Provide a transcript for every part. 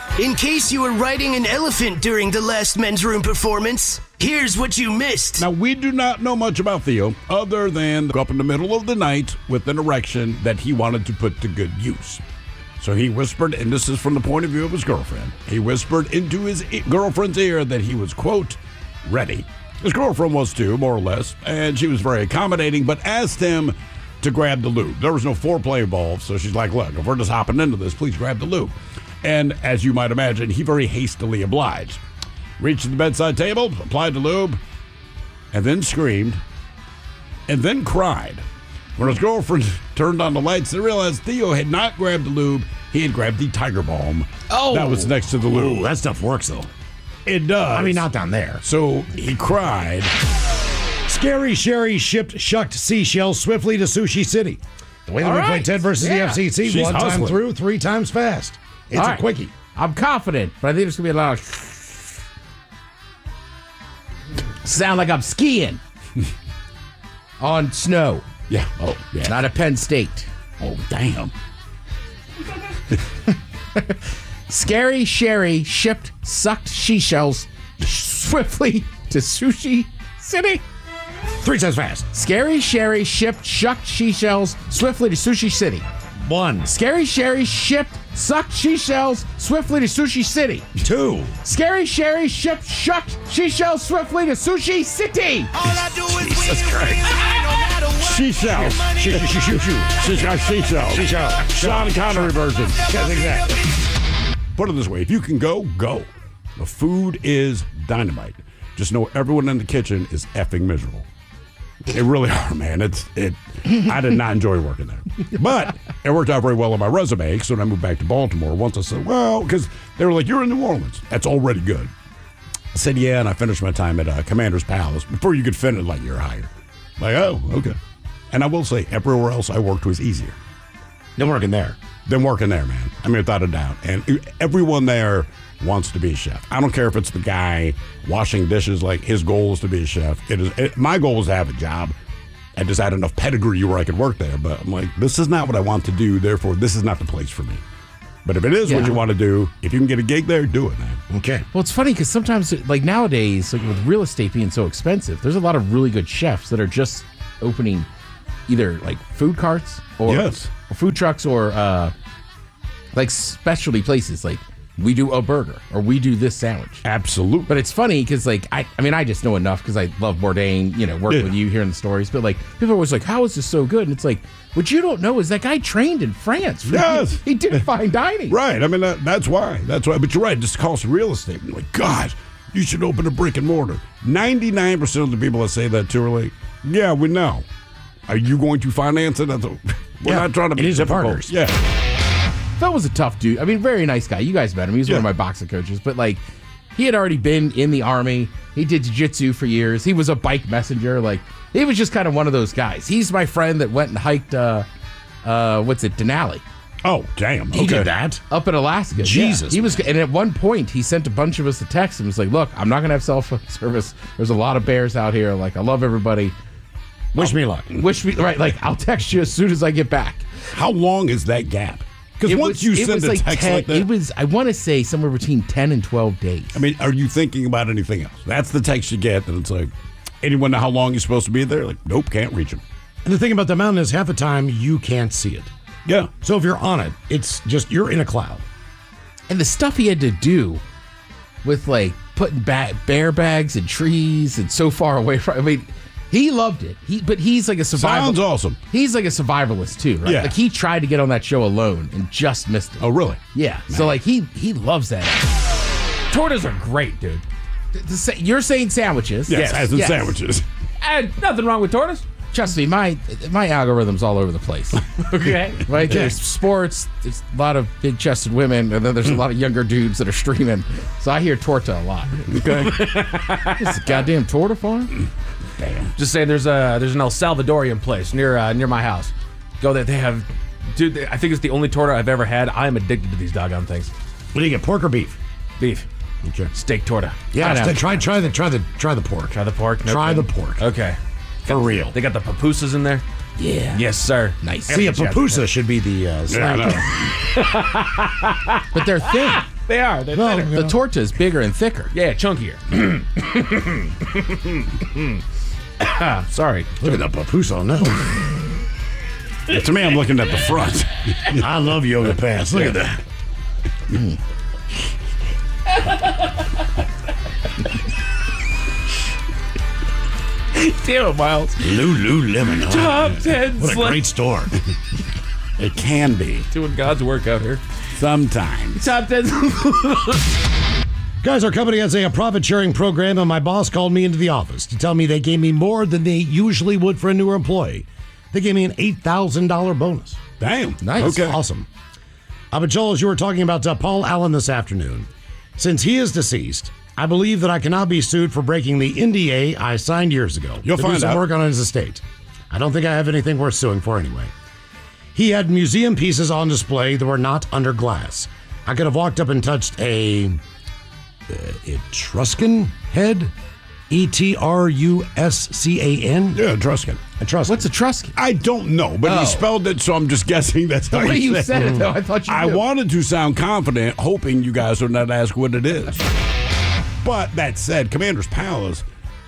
In case you were riding an elephant during the last Men's Room performance, here's what you missed. Now, we do not know much about Theo other than up in the middle of the night with an erection that he wanted to put to good use. So he whispered, and this is from the point of view of his girlfriend, he whispered into his girlfriend's ear that he was, quote, ready. His girlfriend was too, more or less, and she was very accommodating, but asked him to grab the lube. There was no foreplay involved, so she's like, look, if we're just hopping into this, please grab the lube. And as you might imagine, he very hastily obliged. Reached the bedside table, applied the lube, and then screamed, and then cried. When his girlfriend turned on the lights, they realized Theo had not grabbed the lube. He had grabbed the Tiger Balm. Oh. That was next to the lube. Ooh, that stuff works, though. It does. I mean, not down there. So he cried. Scary Sherry shipped shucked seashells swiftly to Sushi City. The way that we play Ted versus the FCC, She's one time hustling. through, 3 times fast. It's a quickie. I'm confident, but I think there's going to be a lot of... Sound like I'm skiing on snow. Yeah. Oh, yeah. Not at Penn State. Oh, damn. Scary Sherry shipped sucked seashells swiftly to Sushi City. 3 times fast. Scary Sherry shipped shucked seashells swiftly to Sushi City. 1. Scary Sherry shipped sucked seashells swiftly to Sushi City. 2. Scary Sherry shipped shucked seashells swiftly to Sushi City. Jesus Christ. Seashells. Seashells. Sean Connery version. Yes, exactly. Put it this way. If you can go, go. The food is dynamite. Just know everyone in the kitchen is effing miserable. They really are, man. I did not enjoy working there. But it worked out very well on my resume. So when I moved back to Baltimore, once I said, well, because they were like, you're in New Orleans. That's already good. I said, yeah, and I finished my time at Commander's Palace. Before you could finish, like, you're hired. Like, oh, okay. And I will say, everywhere else I worked was easier Then working there. than working there, man. I mean, without a doubt. And everyone there wants to be a chef. I don't care if it's the guy washing dishes, like his goal is to be a chef. My goal is to have a job. I just had enough pedigree where I could work there. But I'm like, this is not what I want to do. Therefore, this is not the place for me. But if it is what you want to do, if you can get a gig there, do it, man. Okay. Well, it's funny because sometimes, like nowadays, like with real estate being so expensive, there's a lot of really good chefs that are just opening either like food carts or food trucks or like specialty places. Like we do a burger or we do this sandwich. Absolutely. But it's funny because like I mean I just know enough because I love Bourdain, working with you, hearing the stories. But like people are always like, how is this so good? And it's like, what you don't know is that guy trained in France. Yes. He did fine dining. Right. I mean, that's why. But you're right. It just costs real estate. You're like, God, you should open a brick and mortar. 99% of the people that say that too are like, yeah, we know. Are you going to finance it? We're not trying to be difficult. Partners. Yeah. Phil was a tough dude. I mean, very nice guy. You guys met him. He was one of my boxing coaches. But, like, he had already been in the Army. He did jiu-jitsu for years. He was a bike messenger. Like, he was just kind of one of those guys. He's my friend that went and hiked, Denali. Oh, damn. Okay. He did that? Up in Alaska. Jesus. Yeah. He was, and at one point, he sent a bunch of us a text and was like, look, I'm not going to have cell phone service. There's a lot of bears out here. Like, I love everybody. Wish me luck. Like, I'll text you as soon as I get back. How long is that gap? Because once you send a text like that. It was, I want to say, somewhere between 10 and 12 days. I mean, are you thinking about anything else? That's the text you get, and it's like, anyone know how long you're supposed to be there? Like, nope, can't reach him. And the thing about the mountain is half the time you can't see it. Yeah. So if you're on it, it's just, you're in a cloud. And the stuff he had to do with, like, putting bear bags and trees and so far away from, I mean, he loved it. But he's like a survival. Sounds awesome. He's like a survivalist too, right? Yeah. Like he tried to get on that show alone and just missed it. Oh, really? Yeah. Man. So like he loves that. Tortas are great, dude. You're saying sandwiches? Yes, as in sandwiches. And nothing wrong with tortas. Trust me, my algorithm's all over the place. Okay, right? There's sports. There's a lot of big-chested women, and then there's a lot of younger dudes that are streaming. So I hear torta a lot. Okay, it's a goddamn torta farm. Damn. Just saying, there's an El Salvadorian place near my house. Go there. They have, dude. I think it's the only torta I've ever had. I am addicted to these doggone things. What do you get? Pork or beef? Beef. Okay. Steak torta. Yeah. Try the pork. Try the pork. No Try kidding. the pork. Okay. For real. They got the pupusas in there. Yeah. Yes, sir. Nice. See, a pupusa should be the Yeah, snack. But they're thin. They are. They're thinner. The torta is bigger and thicker. Yeah, chunkier. Sorry. Look at that papoose on that. To me, I'm looking at the front. I love yoga pants. Look at that. Damn it, Miles. Lululemon. Oh, Top 10 what a great store. It can be. Doing God's work out here. Sometimes. Top 10. Guys, our company has a profit-sharing program, and my boss called me into the office to tell me they gave me more than they usually would for a newer employee. They gave me an $8,000 bonus. Damn. Nice. Okay. Awesome. But Joel, as you were talking about Paul Allen this afternoon, since he is deceased, I believe that I cannot be sued for breaking the NDA I signed years ago. You'll to find do some out. work on his estate. I don't think I have anything worth suing for anyway. He had museum pieces on display that were not under glass. I could have walked up and touched a Etruscan head, Etruscan. Yeah, Etruscan. Etruscan. What's Etruscan? I don't know, but he spelled it, so I'm just guessing that's how The way you said said it, though, I thought you I knew. wanted to sound confident, hoping you guys would not ask what it is. But that said, Commander's Palace,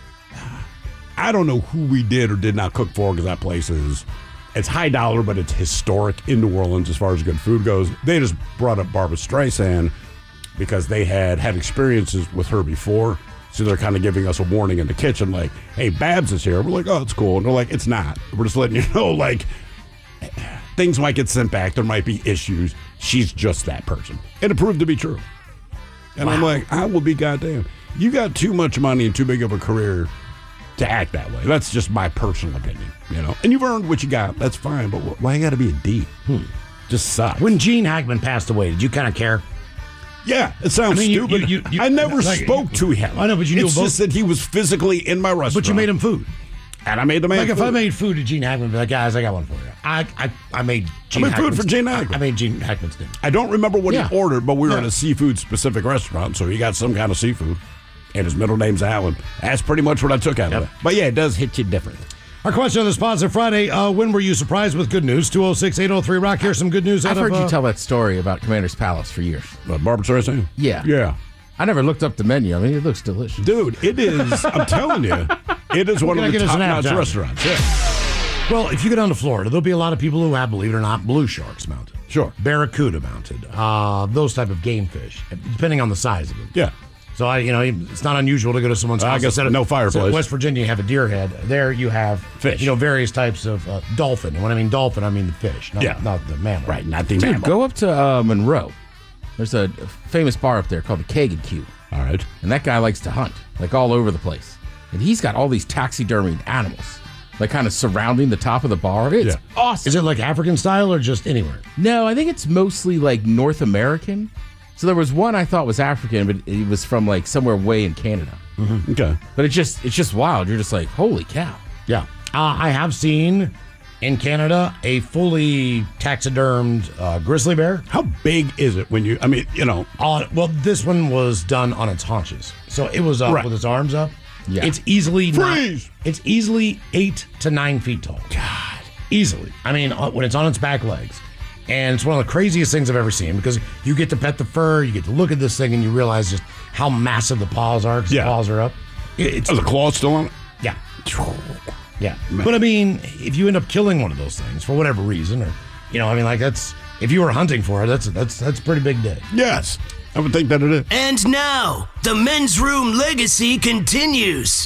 I don't know who we did or did not cook for, because that place it's high dollar, but it's historic in New Orleans as far as good food goes. They just brought up Barbara Streisand because they had experiences with her before. So they're kind of giving us a warning in the kitchen, like, hey, Babs is here. We're like, oh, it's cool. And they're like, it's not. We're just letting you know, like, things might get sent back. There might be issues. She's just that person. And it proved to be true. And I'm like, I will be goddamn. You got too much money and too big of a career to act that way. That's just my personal opinion, you know. And you've earned what you got. That's fine. But why you got to be a D? Just sucks. When Gene Hackman passed away, did you kind of care? Yeah, it sounds I mean, stupid. you- I never like, spoke to him. I know, but you knew it's both- just that he was physically in my restaurant. But you made him food. And I made the man Like if food. I made food to Gene Hackman, I'd be like, guys, I got one for you. I made Gene made food Hackman's- for Gene Hackman. I made Gene Hackman's dinner. I don't remember what Yeah. he ordered, but we were Yeah. in a seafood-specific restaurant, so he got some kind of seafood. And his middle name's Alan. That's pretty much what I took out of it. But yeah, it does hit you different. Our question on the Sponsor Friday, when were you surprised with good news? 206-803-ROCK. Here's some good news I've out heard of... you tell that story about Commander's Palace for years. Barbara Streisand? Yeah. Yeah. I never looked up the menu. I mean, it looks delicious. Dude, it is, I'm telling you, it is one Can I of the get us an top-notch appetizer? restaurants. Yeah. Well, if you go down to Florida, there'll be a lot of people who have, believe it or not, blue sharks mounted. Sure. Barracuda mounted. Those type of game fish, depending on the size of them. Yeah. So, it's not unusual to go to someone's I house. guess instead of- no fireplace. so in West Virginia, you have a deer head. There you have Fish. various types of dolphin. And when I mean dolphin, I mean the fish, not, Yeah. not the mammal. Right, not the Dude, mammal. go up to Monroe. There's a famous bar up there called the Keg and Q. All right. And that guy likes to hunt, like all over the place. And he's got all these taxidermied animals, like kind of surrounding the top of the bar. It's Yeah. awesome. Is it like African style or just anywhere? No, I think it's mostly like North American. So there was one I thought was African, but it was from like somewhere way in Canada. Okay. But it's just wild. You're just like, holy cow. Yeah. I have seen in Canada a fully taxidermed grizzly bear. How big is it when you, Well, this one was done on its haunches, so it was up Right. with its arms up. Yeah. It's easily Freeze! It's easily 8 to 9 feet tall. God, easily. I mean, when it's on its back legs, and it's one of the craziest things I've ever seen because you get to pet the fur, you get to look at this thing, and you realize just how massive the paws are because Yeah. the paws are up. It's Is the claw still on it? yeah. Yeah. But I mean, if you end up killing one of those things for whatever reason, or that's if you were hunting for it, that's a pretty big day. Yes. I would think that it is. And now, the Men's Room legacy continues.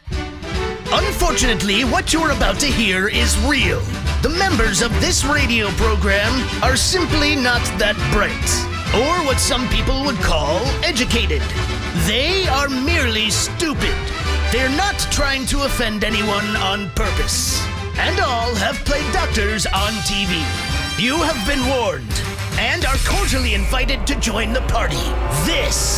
Unfortunately, what you're about to hear is real. The members of this radio program are simply not that bright, or what some people would call educated. They are merely stupid. They're not trying to offend anyone on purpose. And all have played doctors on TV. You have been warned and are cordially invited to join the party. This